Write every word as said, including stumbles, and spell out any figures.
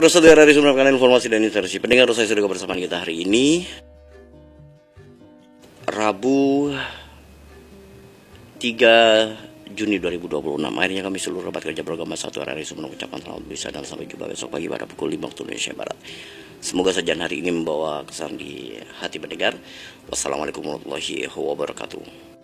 para saudara dari sumber makanan informasi dan interaksi pendengar, saya sudah bersama kita hari ini Rabu tiga Juni dua ribu dua puluh enam. Akhirnya kami seluruh rapat kerja program satu hari ini mengucapkan selamat bisa dan sampai jumpa besok pagi pada pukul lima waktu Indonesia Barat. Semoga sajian hari ini membawa kesan di hati pendengar. Wassalamualaikum warahmatullahi wabarakatuh.